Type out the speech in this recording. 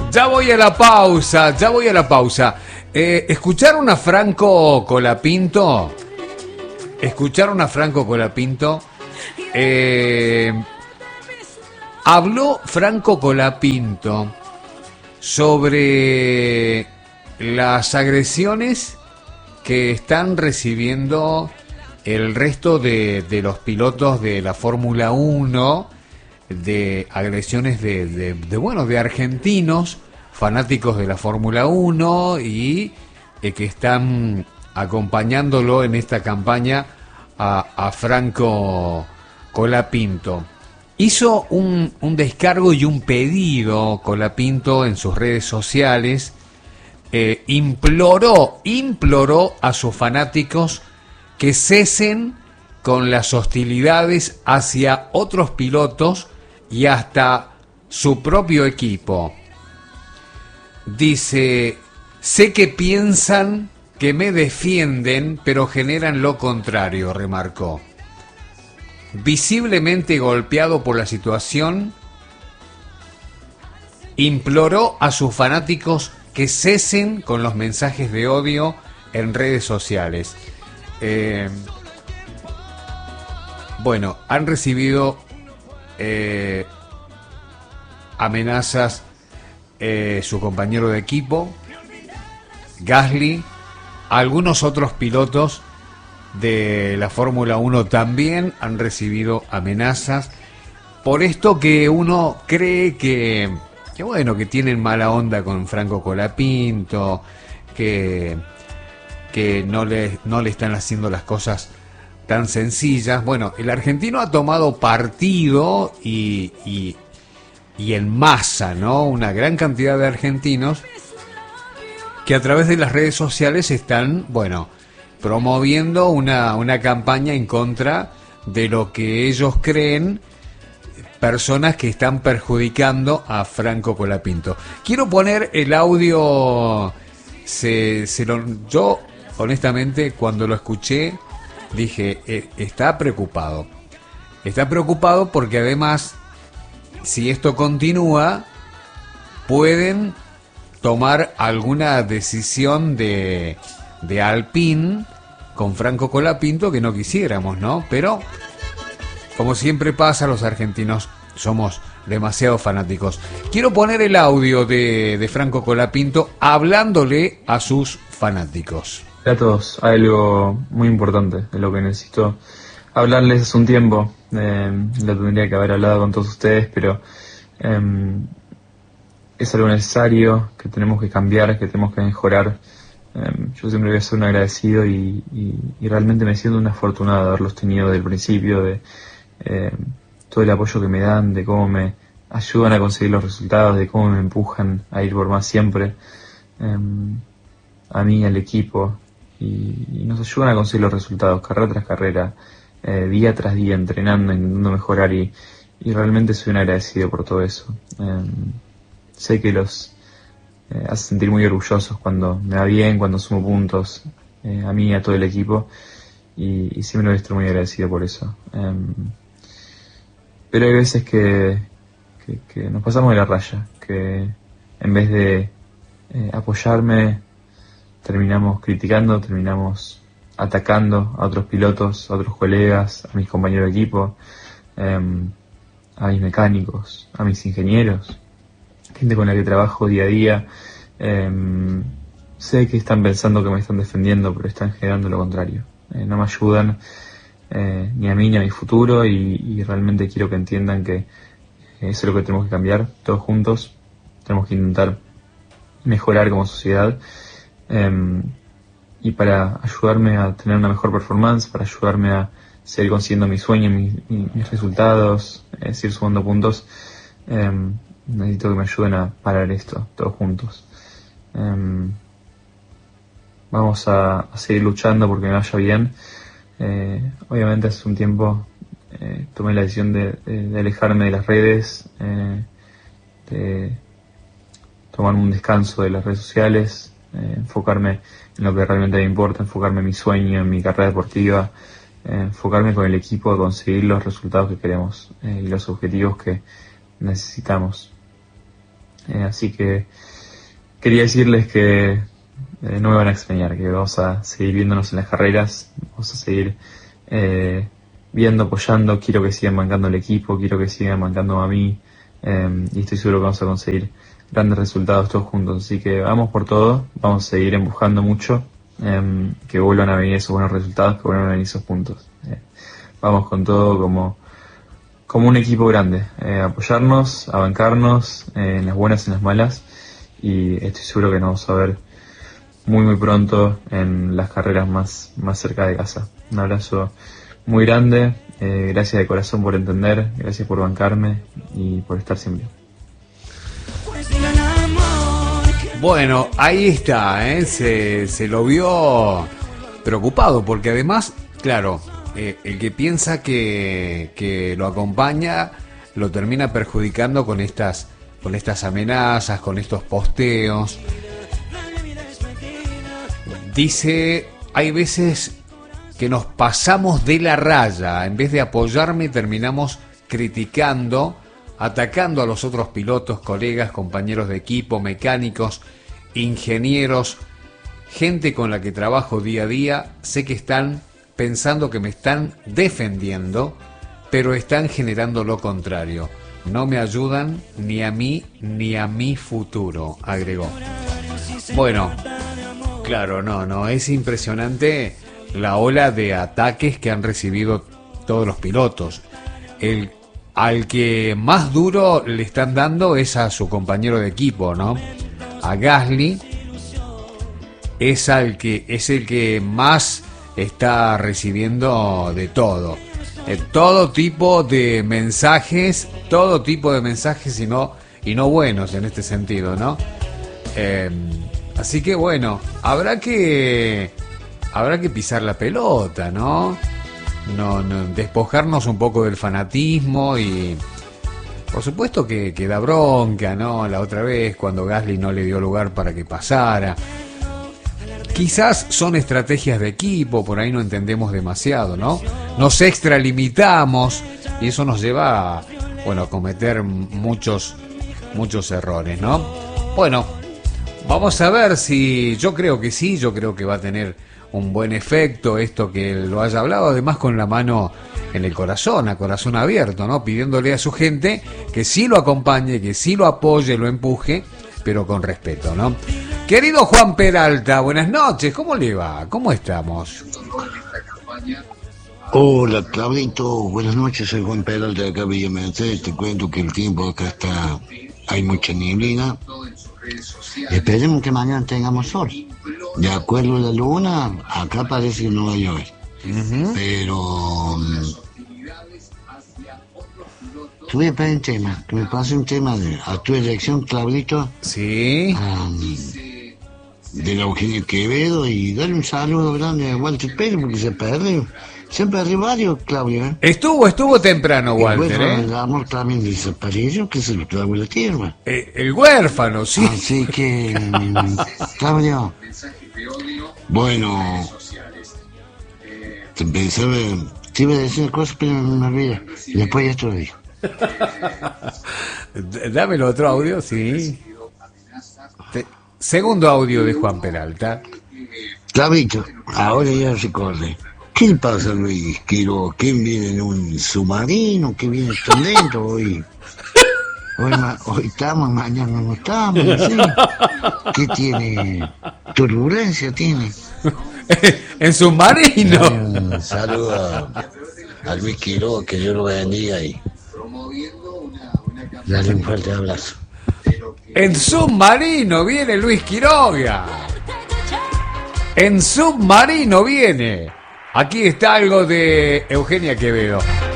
Ya voy a la pausa, ya voy a la pausa. ¿Escucharon a Franco Colapinto? ¿Escucharon a Franco Colapinto? Habló Franco Colapinto sobre las agresiones que están recibiendo el resto de los pilotos de la Fórmula 1, de agresiones de argentinos, fanáticos de la Fórmula 1 y que están acompañándolo en esta campaña a Franco Colapinto. Hizo un descargo y un pedido Colapinto en sus redes sociales. Imploró a sus fanáticos que cesen con las hostilidades hacia otros pilotos y hasta su propio equipo. Dice: sé que piensan que me defienden, pero generan lo contrario, remarcó. Visiblemente golpeado por la situación, imploró a sus fanáticos que cesen con los mensajes de odio en redes sociales. Bueno, han recibido amenazas su compañero de equipo, Gasly, algunos otros pilotos de la Fórmula 1 también han recibido amenazas por esto que uno cree que tienen mala onda con Franco Colapinto, que no le están haciendo las cosas tan sencillas. Bueno, el argentino ha tomado partido y en masa, ¿no? Una gran cantidad de argentinos que a través de las redes sociales están, promoviendo una campaña en contra de lo que ellos creen personas que están perjudicando a Franco Colapinto. Quiero poner el audio. Yo, honestamente, cuando lo escuché, dije, está preocupado. Está preocupado porque además, si esto continúa, pueden tomar alguna decisión de Alpine con Franco Colapinto que no quisiéramos, ¿no? Pero, como siempre pasa, los argentinos somos demasiado fanáticos. Quiero poner el audio de Franco Colapinto hablándole a sus fanáticos. Hola a todos, hay algo muy importante de lo que necesito hablarles hace un tiempo. Lo tendría que haber hablado con todos ustedes, pero es algo necesario, que tenemos que cambiar, que tenemos que mejorar. Yo siempre voy a ser un agradecido y realmente me siento un afortunado de haberlos tenido desde el principio, de todo el apoyo que me dan, de cómo me ayudan a conseguir los resultados, de cómo me empujan a ir por más siempre, a mí, al equipo, y nos ayudan a conseguir los resultados carrera tras carrera, día tras día, entrenando, intentando mejorar, y realmente soy un agradecido por todo eso. Sé que los hace sentir muy orgullosos cuando me va bien, cuando sumo puntos, a mí y a todo el equipo, y siempre voy a estar muy agradecido por eso. Pero hay veces que nos pasamos de la raya, que en vez de apoyarme, terminamos criticando, terminamos atacando a otros pilotos, a otros colegas, a mis compañeros de equipo, a mis mecánicos, a mis ingenieros, gente con la que trabajo día a día. Sé que están pensando que me están defendiendo, pero están generando lo contrario. No me ayudan ni a mí ni a mi futuro, y realmente quiero que entiendan que eso es lo que tenemos que cambiar todos juntos. Tenemos que intentar mejorar como sociedad, y para ayudarme a tener una mejor performance, para ayudarme a seguir consiguiendo mis sueños, mis resultados, seguir sumando puntos, necesito que me ayuden a parar esto todos juntos. Vamos a seguir luchando porque me vaya bien. Obviamente hace un tiempo tomé la decisión de alejarme de las redes, de tomar un descanso de las redes sociales, enfocarme en lo que realmente me importa, enfocarme en mi sueño, en mi carrera deportiva, enfocarme con el equipo a conseguir los resultados que queremos y los objetivos que necesitamos. Así que quería decirles que no me van a extrañar, que vamos a seguir viéndonos en las carreras, vamos a seguir viendo, apoyando, quiero que sigan bancando el equipo, quiero que sigan bancando a mí, y estoy seguro que vamos a conseguir grandes resultados todos juntos, así que vamos por todo, vamos a seguir empujando mucho, que vuelvan a venir esos buenos resultados, que vuelvan a venir esos puntos. Vamos con todo como un equipo grande, apoyarnos, a bancarnos en las buenas y en las malas, y estoy seguro que nos vamos a ver muy pronto en las carreras más cerca de casa. Un abrazo muy grande, gracias de corazón por entender, gracias por bancarme y por estar siempre. Bueno, ahí está, se lo vio preocupado, porque además, claro, el que piensa que lo acompaña lo termina perjudicando con estas amenazas, con estos posteos. Dice, hay veces que nos pasamos de la raya, en vez de apoyarme terminamos criticando, atacando a los otros pilotos, colegas, compañeros de equipo, mecánicos, ingenieros, gente con la que trabajo día a día. Sé que están pensando que me están defendiendo, pero están generando lo contrario. No me ayudan ni a mí ni a mi futuro, agregó. Bueno, claro, no, es impresionante la ola de ataques que han recibido todos los pilotos. Al que más duro le están dando es a su compañero de equipo, ¿no? A Gasly es el que más está recibiendo de todo. Todo tipo de mensajes y no buenos en este sentido, ¿no? Así que bueno, habrá que pisar la pelota, ¿no? No, despojarnos un poco del fanatismo y por supuesto que da bronca, ¿no? La otra vez cuando Gasly no le dio lugar para que pasara. Quizás son estrategias de equipo, por ahí no entendemos demasiado, ¿no? Nos extralimitamos y eso nos lleva a cometer muchos errores, ¿no? Bueno, vamos a ver si, yo creo que sí, yo creo que va a tener un buen efecto esto que él lo haya hablado, además con la mano en el corazón, a corazón abierto, ¿no? Pidiéndole a su gente que sí lo acompañe, que sí lo apoye, lo empuje, pero con respeto, ¿no? Querido Juan Peralta, buenas noches, ¿cómo le va? ¿Cómo estamos? Hola, Claudito, buenas noches, soy Juan Peralta de acá Villa Mercedes. Te cuento que el tiempo acá hay mucha nieblina. Esperemos que mañana tengamos sol. De acuerdo a la luna, acá parece que no va a llover. Pero te voy a pedir un tema, que me pase un tema a tu elección, Claudito. Sí. De la Eugenia Quevedo, y darle un saludo grande a Walter Pérez porque se perdió varios, Claudio, ¿eh? Estuvo temprano, Walter, bueno, el amor también desapareció, que se lo trajo la tierra. El huérfano, sí. Así que, Claudio, bueno, te iba a decir cosas, pero me olvidé. Después ya te lo digo. Dame el otro audio, sí. Segundo audio de Juan Peralta. Clavito, ahora ya recordé. ¿Qué le pasa a Luis Quiroga? ¿Quién viene en un submarino? ¿Qué viene tan lento hoy? Hoy estamos, mañana no estamos, no sé. ¿Qué tiene? ¿Turbulencia tiene? En submarino. Un saludo a Luis Quiroga, que Dios lo bendiga y dale un fuerte abrazo. En submarino viene Luis Quiroga. En submarino viene. Aquí está algo de Eugenia Quevedo.